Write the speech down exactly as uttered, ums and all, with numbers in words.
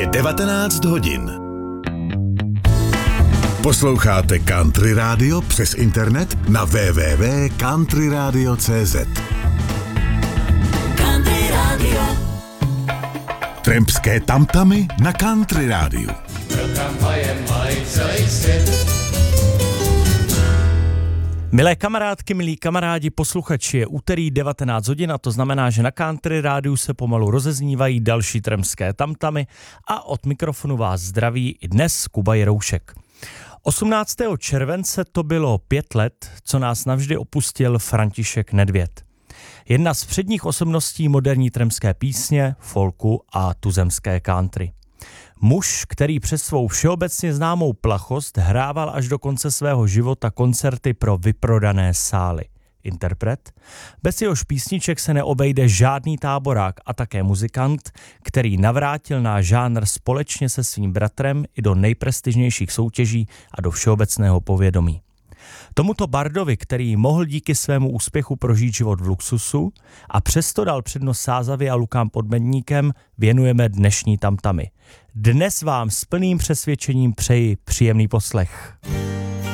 Je devatenáct hodin. Posloucháte Country Radio přes internet na w w w tečka country radio tečka c z. Country Radio. Trampské tamtamy na Country Radio. Milé kamarádky, milí kamarádi, posluchači, je úterý devatenáct hodin a to znamená, že na Country Rádiu se pomalu rozeznívají další trampské tamtamy a od mikrofonu vás zdraví i dnes Kuba Jiroušek. osmnáctého července to bylo pět let, co nás navždy opustil František Nedvěd. Jedna z předních osobností moderní trampské písně, folku a tuzemské country. Muž, který přes svou všeobecně známou plachost hrával až do konce svého života koncerty pro vyprodané sály. Interpret, bez jehož písniček se neobejde žádný táborák a také muzikant, který navrátil náš žánr společně se svým bratrem i do nejprestižnějších soutěží a do všeobecného povědomí. Tomuto bardovi, který mohl díky svému úspěchu prožít život v luxusu a přesto dal přednost Sázavě a Lukám pod Medníkem, věnujeme dnešní tamtamy. Dnes vám s plným přesvědčením přeji příjemný poslech.